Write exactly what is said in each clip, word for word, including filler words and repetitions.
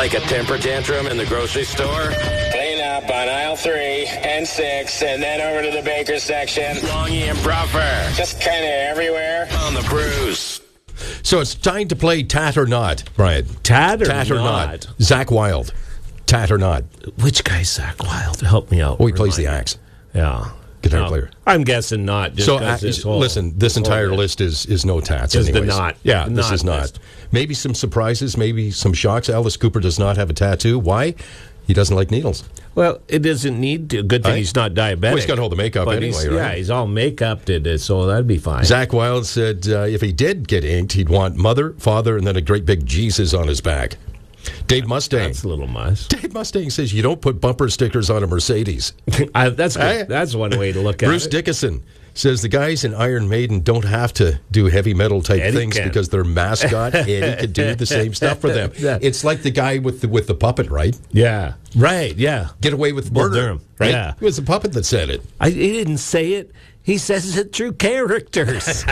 Like a temper tantrum in the grocery store? Clean up on aisle three and six, and then over to the baker section. Longy and Bruffer. Just kind of everywhere on the Brews. So it's time to play Tat or Not, Brian. Tat or Tat or Not? Not. Zach Wilde. Tat or Not. Which guy's Zach Wilde? Help me out. Oh, he plays the Remind me. axe. Yeah. Guitar No, player. I'm guessing not. Just So, 'cause uh, this whole- listen, this entire whole- list is is no tats. Is the anyways. not. Yeah, The this not is not. list. Maybe some surprises, maybe some shocks. Alice Cooper does not have a tattoo. Why? He doesn't like needles. Well, it doesn't need to. Good thing Right? he's not diabetic. Well, he's got all the makeup but anyway, he's, right? Yeah, he's all make-upped, it, so that'd be fine. Zach Wilde said uh, if he did get inked, he'd want mother, father, and then a great big Jesus on his back. Dave Mustang. That's a little much. Dave Mustang says you don't put bumper stickers on a Mercedes. I, that's good. Hey. That's one way to look at Bruce it. Dickinson says the guys in Iron Maiden don't have to do heavy metal type Eddie things can. because their mascot Eddie could do the same stuff for them. Yeah. It's like the guy with the with the puppet, right? Yeah. Right. Yeah. Get away with Bull murder, Durham, right? yeah. It was the puppet that said it. I, he didn't say it. He says it through characters.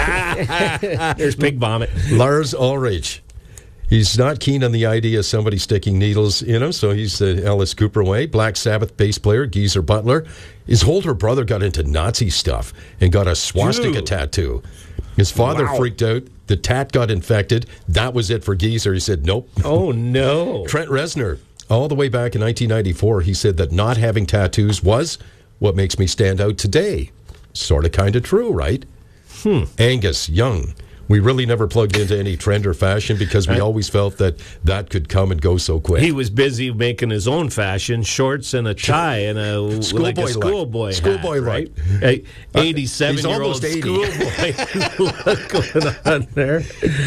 There's Pig Vomit. Lars Ulrich. He's not keen on the idea of somebody sticking needles in him, so he's the Alice Cooper way. Black Sabbath bass player Geezer Butler. His older brother got into Nazi stuff and got a swastika Dude. tattoo. His father Wow. freaked out. The tat got infected. That was it for Geezer. He said, nope. Oh, no. Trent Reznor, all the way back in nineteen ninety-four, he said that not having tattoos was what makes me stand out today. Sort of kind of true, right? Hmm. Angus Young. We really never plugged into any trend or fashion because we always felt that that could come and go so quick. He was busy making his own fashion, shorts and a tie and a Schoolboy like a look. schoolboy Schoolboy hat, look. right? A eighty-seven-year-old almost eighty. schoolboy look going on there.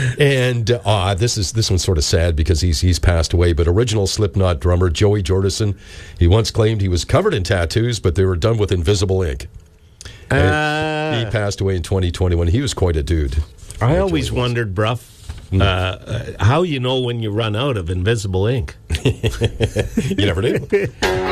And uh, ah, this is this one's sort of sad because he's he's passed away. But original Slipknot drummer Joey Jordison, he once claimed he was covered in tattoos, but they were done with invisible ink. And he Uh, passed away in twenty twenty-one. He was quite a dude. I always wondered, Bruff, uh, uh, how you know when you run out of invisible ink. You never do.